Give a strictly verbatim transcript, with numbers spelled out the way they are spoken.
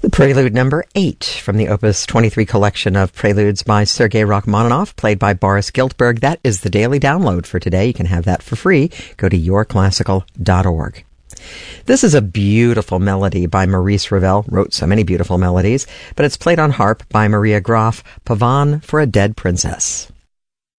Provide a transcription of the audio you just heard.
Prelude number eight from the Opus twenty-three collection of preludes by Sergei Rachmaninoff, played by Boris Giltberg. That is the daily download for today. You can have that for free. Go to your classical dot org. This is a beautiful melody by Maurice Ravel, wrote so many beautiful melodies, but it's played on harp by Maria Graf, Pavane for a Dead Princess.